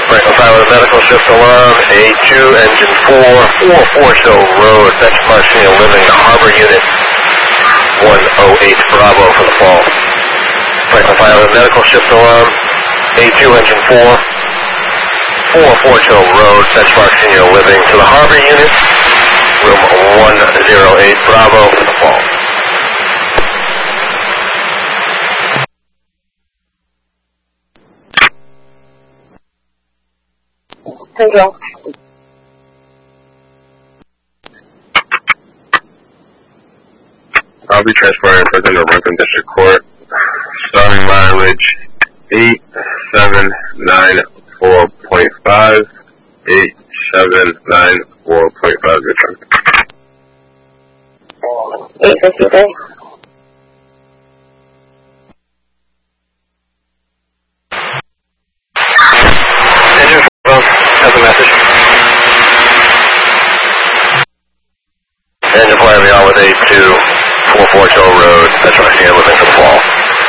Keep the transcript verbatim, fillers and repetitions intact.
Franklin five with a medical shift alarm, A two, engine four, four Forest Hill Road, benchmark senior living, the Harbor Unit, one oh eight Bravo for the fall. Franklin five with a medical shift alarm, A two, engine four, four Forest Hill Road, benchmark senior living, to the Harbor Unit, room one oh eight Bravo for the fall. Thank you. I'll be transporting for the Brooklyn District Court. Starting mileage eight seven nine four point five. eight seven nine four point five. Good truck. eight fifty-three. Engine four has a message. Engine four, we are with A two, four Forest Hill Road, benchmark senior living for the fall.